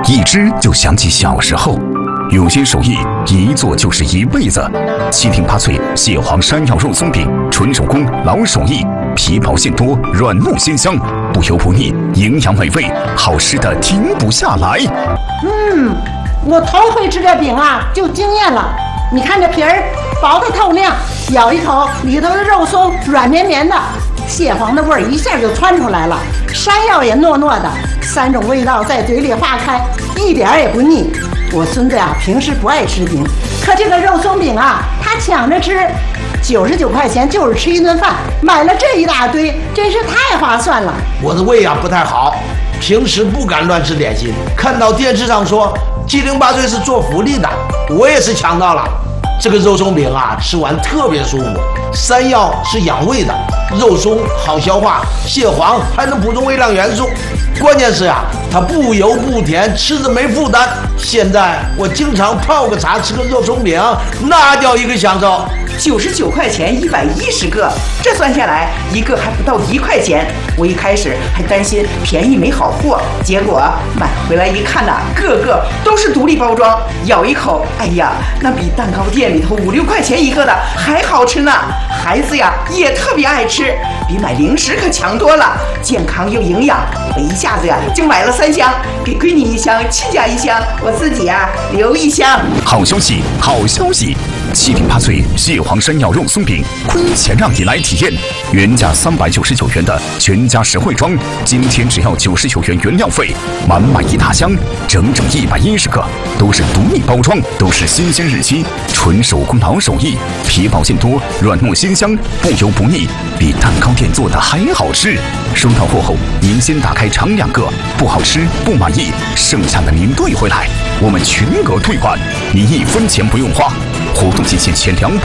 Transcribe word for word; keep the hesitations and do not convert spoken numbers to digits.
一吃就想起小时候。有些手艺一做就是一辈子。七挺八脆蟹黄山药肉松饼，纯手工老手艺，皮薄馅多，软糯鲜香，不油不腻，营养美味，好吃的停不下来。 嗯，我头回吃这饼啊，就惊艳了。你看这皮儿薄的透亮，咬一口里头的肉松软绵绵的，蟹黄的味儿一下就窜出来了，山药也糯糯的，三种味道在嘴里化开，一点儿也不腻。我孙子呀，平时不爱吃饼，可这个肉松饼啊，他抢着吃，九十九块钱就是吃一顿饭，买了这一大堆，真是太划算了。 我的胃呀不太好，平时不敢乱吃点心，看到电视上说七零八碎是做福利的，我也是抢到了。这个肉松饼啊，吃完特别舒服，山药是养胃的，肉松好消化，蟹黄还能补充微量元素。关键是啊，它不油不甜，吃着没负担。现在我经常泡个茶，吃个肉松饼，那叫一个享受。 九十九块钱一百一十个，这算下来一个还不到一块钱。我一开始还担心便宜没好货，结果买回来一看呐、啊，个个都是独立包装，咬一口，哎呀，那比蛋糕店里头五六块钱一个的还好吃呢。孩子呀也特别爱吃，比买零食可强多了，健康又营养。我一下子呀就买了三箱，给闺女一箱，亲家一箱，我自己呀留一箱。 好消息，好消息！七挺八脆蟹黄山药肉松饼，亏钱让你来体验。原价三百九十九元的全家实惠装，今天只要九十九元原料费，满满一大箱，整整一百一十个，都是独立包装，都是新鲜日期，纯手工老手艺，皮薄馅多，软糯鲜香，不油不腻，比蛋糕店做的还好吃。收到货后，您先打开尝两个，不好吃不满意，剩下的您兑回来，我们全额退款，你一分钱不用花。活动期限前两百。